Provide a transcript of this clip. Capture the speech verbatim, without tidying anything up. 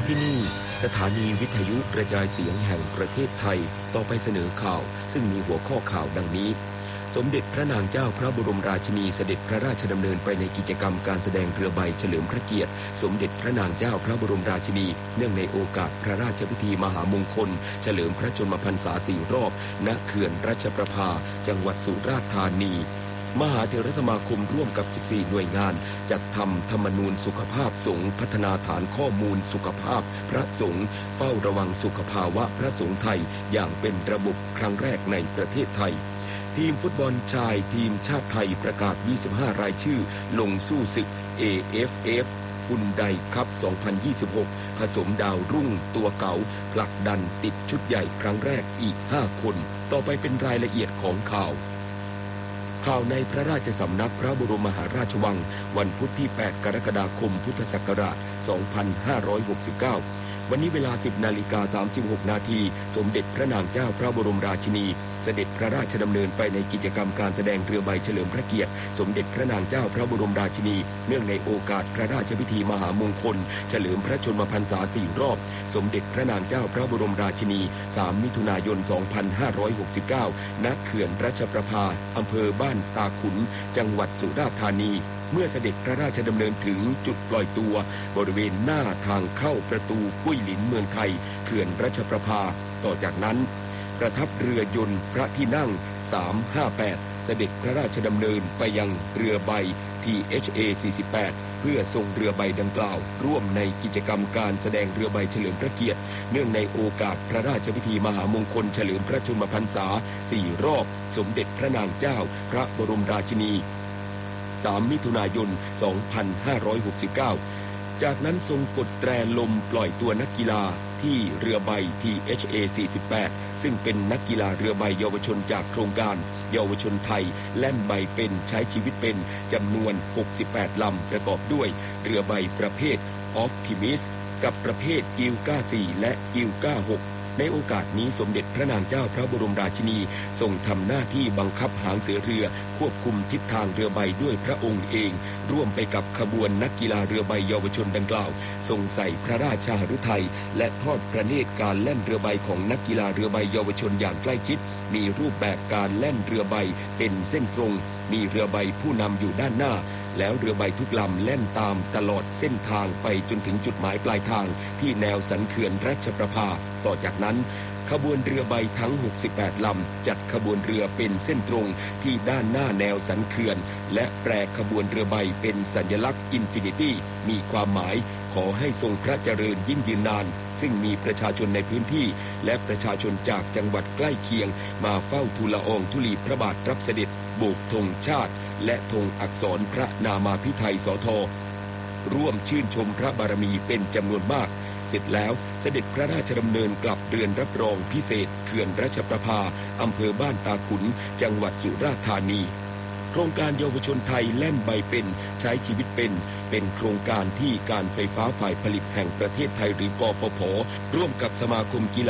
ที่นี่สถานีวิทยุกระจายเสียงแห่งประเทศไทยต่อไปเสนอข่าวซึ่งมีหัวข้อข่าวดังนี้สมเด็จพระนางเจ้าพระบรมราชินีเสด็จพระราชดำเนินไปในกิจกรรมการแสดงเรือใบเฉลิมพระเกียรติสมเด็จพระนางเจ้าพระบรมราชินีเนื่องในโอกาสพระราชพิธีมหามงคลเฉลิมพระชนมพรรษาสี่รอบณเขื่อนรัชประภาจังหวัดสุราษฎร์ธานีมหาเถรสมาคมร่วมกับสิบสี่หน่วยงานจัดทำธรรมนูญสุขภาพสงฆ์พัฒนาฐานข้อมูลสุขภาพพระสงฆ์เฝ้าระวังสุขภาวะพระสงฆ์ไทยอย่างเป็นระบบครั้งแรกในประเทศไทยทีมฟุตบอลชายทีมชาติไทยประกาศยี่สิบห้ารายชื่อลงสู้ศึก เอ เอฟ เอฟ ฮุนไดคัพ สองพันยี่สิบหก ผสมดาวรุ่งตัวเก่าผลักดันติดชุดใหญ่ครั้งแรกอีกห้าคนต่อไปเป็นรายละเอียดของข่าวข่าวในพระราชสำนักพระบรมมหาราชวังวันพุธที่แปดกรกฎาคมพุทธศักราชสองพันห้าร้อยหกสิบเก้าวันนี้เวลา สิบนาฬิกาสามสิบหกนาทีสมเด็จพระนางเจ้าพระบรมราชินีเสด็จพระราชดำเนินไปในกิจกรรมการแสดงเรือใบเฉลิมพระเกียรติสมเด็จพระนางเจ้าพระบรมราชินีเนื่องในโอกาสพระราชพิธีมหามงคลเฉลิมพระชนมพรรษาสี่รอบสมเด็จพระนางเจ้าพระบรมราชินีสามมิถุนายนสองพันห้าร้อยหกสิบเก้าณเขื่อนรัชประภาอำเภอบ้านตาขุนจังหวัดสุราษฎร์ธานีเมื่อเสด็จพระราชดำเนินถึงจุดปล่อยตัวบริเวณหน้าทางเข้าประตูกุ้ยหลินเมืองไทยเขื่อนรัชประภาต่อจากนั้นประทับเรือยนต์พระที่นั่งสามห้าแปดเสด็จพระราชดำเนินไปยังเรือใบ ที เอช เอ สี่สิบแปดเพื่อทรงเรือใบดังกล่าวร่วมในกิจกรรมการแสดงเรือใบเฉลิมพระเกียรติเนื่องในโอกาสพระราชพิธีมหามงคลเฉลิมพระชนมพรรษาสี่รอบสมเด็จพระนางเจ้าพระบรมราชินีสามมิถุนายนสองพันห้าร้อยหกสิบเก้าจากนั้นทรงกดแตรลมปล่อยตัวนักกีฬาที่เรือใบ ที เอช เอ สี่สิบแปดซึ่งเป็นนักกีฬาเรือใบเยาวชนจากโครงการเยาวชนไทยแล่นใบเป็นใช้ชีวิตเป็นจำนวนหกสิบแปดลำประกอบด้วยเรือใบประเภท Optimis กับประเภท อิลกา สี่ และ อิลกา หกในโอกาสนี้สมเด็จพระนางเจ้าพระบรมราชินีทรงทำหน้าที่บังคับหางเสือเรือควบคุมทิศทางเรือใบด้วยพระองค์เองร่วมไปกับขบวนนักกีฬาเรือใบเยาวชนดังกล่าวทรงใส่พระราชหฤทัยและทอดพระเนตรการแล่นเรือใบของนักกีฬาเรือใบเยาวชนอย่างใกล้ชิดมีรูปแบบการแล่นเรือใบเป็นเส้นตรงมีเรือใบผู้นำอยู่ด้านหน้าแล้วเรือใบทุกลำแล่นตามตลอดเส้นทางไปจนถึงจุดหมายปลายทางที่แนวสันเขื่อนรัชประภาต่อจากนั้นขบวนเรือใบทั้งหกสิบแปดลำจัดขบวนเรือเป็นเส้นตรงที่ด้านหน้าแนวสันเขื่อนและแปรขบวนเรือใบเป็นสัญลักษณ์อินฟินิตี้มีความหมายขอให้ทรงพระเจริญยิ่งยืนนานซึ่งมีประชาชนในพื้นที่และประชาชนจากจังหวัดใกล้เคียงมาเฝ้าทูลละอองธุลีพระบาทรับเสด็จโบกธงชาติและธงอักษรพระนามาภิไธยสทร่วมชื่นชมพระบารมีเป็นจำนวนมากเสร็จแล้วเสด็จพระราชดำเนินกลับเรือนรับรองพิเศษเขื่อนรัชประภาอำเภอบ้านตาขุนจังหวัดสุราษฎร์ธานีโครงการเยาวชนไทยแล่นใบเป็นใช้ชีวิตเป็นเป็นโครงการที่การไฟฟ้าฝ่ายผลิตแห่งประเทศไทยหรือกฟผร่วมกับสมาคมกีฬา